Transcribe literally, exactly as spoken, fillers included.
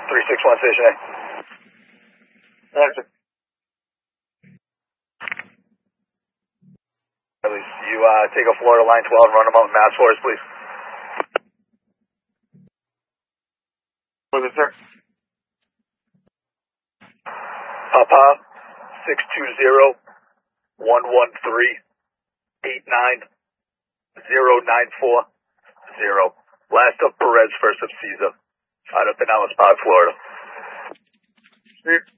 three six one Station A. Answer. At least you uh, take a Florida line twelve and run them up Mass for us, please. What is it, sir? Papa, six two zero, one one three, eight nine, zero nine four, zero. Last of Perez, first of Caesar. Out of Pinellas Park, Florida. Sweet.